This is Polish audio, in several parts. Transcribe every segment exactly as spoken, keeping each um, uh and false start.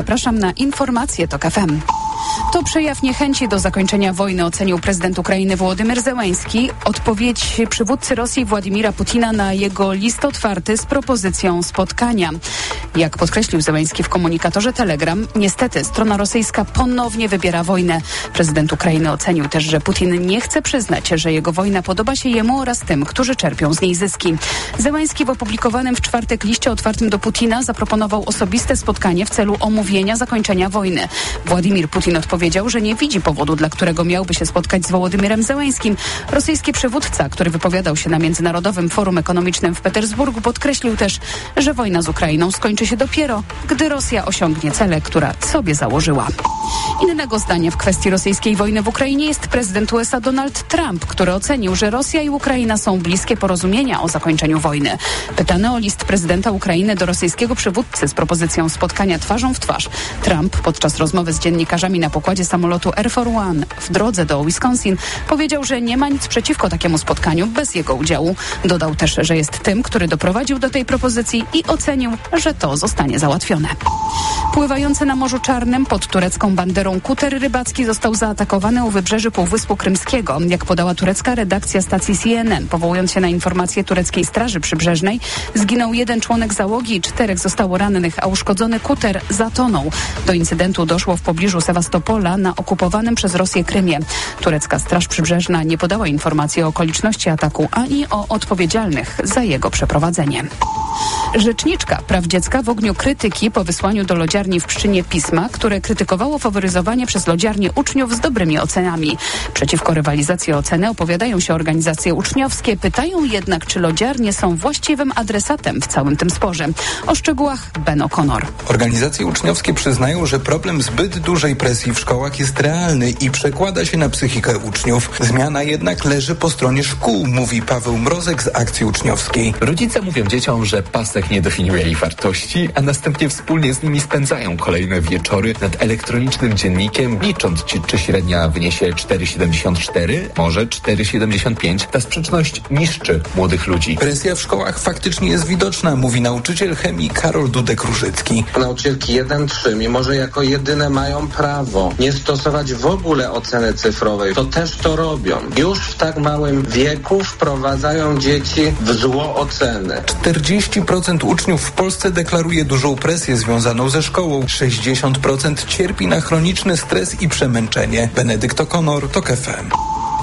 Zapraszam na informacje TOK F M. To przejaw niechęci do zakończenia wojny, ocenił prezydent Ukrainy Wołodymyr Zełenski. Odpowiedź przywódcy Rosji Władimira Putina na jego list otwarty z propozycją spotkania. Jak podkreślił Zełenski w komunikatorze Telegram, niestety strona rosyjska ponownie wybiera wojnę. Prezydent Ukrainy ocenił też, że Putin nie chce przyznać, że jego wojna podoba się jemu oraz tym, którzy czerpią z niej zyski. Zełenski w opublikowanym w czwartek liście otwartym do Putina zaproponował osobiste spotkanie w celu omówienia zakończenia wojny. Władimir Putin odpowiedział, że nie widzi powodu, dla którego miałby się spotkać z Wołodymyrem Zełenskim. Rosyjski przywódca, który wypowiadał się na Międzynarodowym Forum Ekonomicznym w Petersburgu, podkreślił też, że wojna z Ukrainą skończy się dopiero, gdy Rosja osiągnie cele, które sobie założyła. Innego zdania w kwestii rosyjskiej wojny w Ukrainie jest prezydent U S A Donald Trump, który ocenił, że Rosja i Ukraina są bliskie porozumienia o zakończeniu wojny. Pytany o list prezydenta Ukrainy do rosyjskiego przywódcy z propozycją spotkania twarzą w twarz, Trump podczas rozmowy z dziennikarzami na pokładzie samolotu Air Force One w drodze do Wisconsin powiedział, że nie ma nic przeciwko takiemu spotkaniu bez jego udziału. Dodał też, że jest tym, który doprowadził do tej propozycji i ocenił, że to zostanie załatwione. Pływający na Morzu Czarnym pod turecką banderą kuter rybacki został zaatakowany u wybrzeży Półwyspu Krymskiego. Jak podała turecka redakcja stacji C N N, powołując się na informacje tureckiej Straży Przybrzeżnej, zginął jeden członek załogi i czterech zostało rannych, a uszkodzony kuter zatonął. Do incydentu doszło w pobliżu Sewastopola na okupowanym przez Rosję Krymie. Turecka Straż Przybrzeżna nie podała informacji o okoliczności ataku ani o odpowiedzialnych za jego przeprowadzenie. Rzeczniczka praw dziecka w ogniu krytyki po wysłaniu do lodziarni w Pszczynie pisma, które krytykowało faworyzowanie przez lodziarnię uczniów z dobrymi ocenami. Przeciwko rywalizacji o oceny opowiadają się organizacje uczniowskie, pytają jednak, czy lodziarnie są właściwym adresatem w całym tym sporze. O szczegółach Ben O'Connor. Organizacje uczniowskie przyznają, że problem zbyt dużej presji w szkołach jest realny i przekłada się na psychikę uczniów. Zmiana jednak leży po stronie szkół, mówi Paweł Mrozek z Akcji Uczniowskiej. Rodzice mówią dzieciom, że pasek nie definiuje ich wartości, a następnie wspólnie z nimi spędzają kolejne wieczory nad elektronicznym dziennikiem, licząc, czy, czy średnia wyniesie cztery siedemdziesiąt cztery, może cztery siedemdziesiąt pięć. Ta sprzeczność niszczy młodych ludzi. Presja w szkołach faktycznie jest widoczna, mówi nauczyciel chemii Karol Dudek-Różycki. Nauczycielki jeden trzy, mimo że jako jedyne mają prawo nie stosować w ogóle oceny cyfrowej, to też to robią. Już w tak małym wieku wprowadzają dzieci w zło oceny. czterdzieści procent uczniów w Polsce deklaruje dużą presję związaną ze szkołą. sześćdziesiąt procent cierpi na chroniczny stres i przemęczenie. Benedykt O'Connor, TOK F M.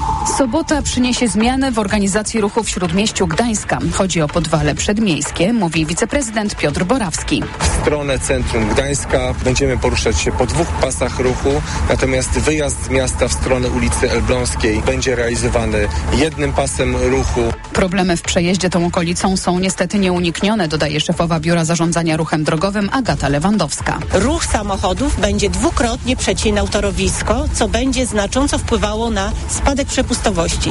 Sobota przyniesie zmianę w organizacji ruchu w Śródmieściu Gdańska. Chodzi o podwale przedmiejskie, mówi wiceprezydent Piotr Borawski. W stronę centrum Gdańska będziemy poruszać się po dwóch pasach ruchu, natomiast wyjazd z miasta w stronę ulicy Elbląskiej będzie realizowany jednym pasem ruchu. Problemy w przejeździe tą okolicą są niestety nieuniknione, dodaje szefowa Biura Zarządzania Ruchem Drogowym Agata Lewandowska. Ruch samochodów będzie dwukrotnie przecinał torowisko, co będzie znacząco wpływało na spadek przepustowości.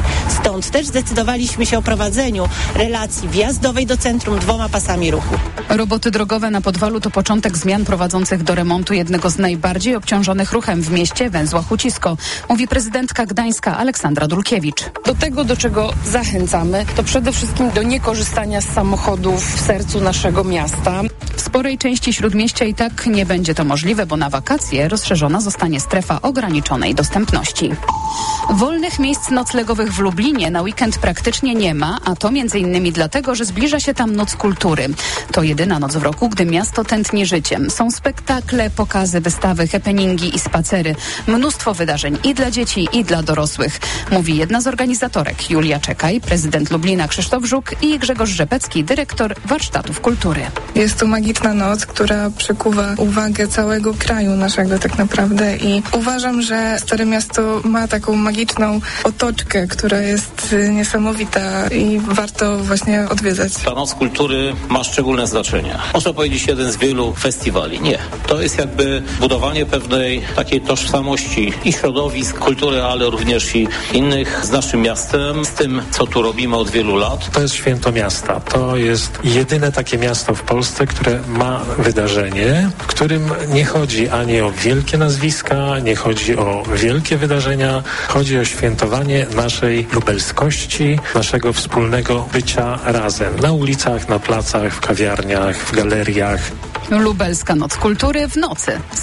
Stąd też zdecydowaliśmy się o prowadzeniu relacji wjazdowej do centrum dwoma pasami ruchu. Roboty drogowe na Podwalu to początek zmian prowadzących do remontu jednego z najbardziej obciążonych ruchem w mieście, węzła Hucisko, mówi prezydentka Gdańska Aleksandra Dulkiewicz. Do tego, do czego zachęcamy, to przede wszystkim do niekorzystania z samochodów w sercu naszego miasta. W sporej części Śródmieścia i tak nie będzie to możliwe, bo na wakacje rozszerzona zostanie strefa ograniczonej dostępności. Wolnych miejsc noclegowych w Lublinie na weekend praktycznie nie ma, a to między innymi dlatego, że zbliża się tam Noc Kultury. To jedyna noc w roku, gdy miasto tętni życiem. Są spektakle, pokazy, wystawy, happeningi i spacery. Mnóstwo wydarzeń i dla dzieci, i dla dorosłych. Mówi jedna z organizatorek, Julia Czekaj, prezydent Lublina Krzysztof Żuk i Grzegorz Rzepecki, dyrektor warsztatów kultury. Jest to magiczna noc, która przykuwa uwagę całego kraju naszego tak naprawdę i uważam, że Stare Miasto ma taką magiczną otoczkę, która jest niesamowita i warto właśnie odwiedzać. Ta Noc Kultury ma szczególne znaczenie. Można powiedzieć jeden z wielu festiwali. Nie. To jest jakby budowanie pewnej takiej tożsamości i środowisk kultury, ale również i innych z naszym miastem, z tym, co tu robimy od wielu lat. To jest święto miasta. To jest jedyne takie miasto w Polsce, które ma wydarzenie, w którym nie chodzi ani o wielkie nazwiska, nie chodzi o wielkie wydarzenia, chodzi o świętowanie naszej lubelskości, naszego wspólnego bycia razem. Na ulicach, na placach, w kawiarniach, w galeriach. Lubelska Noc Kultury w nocy.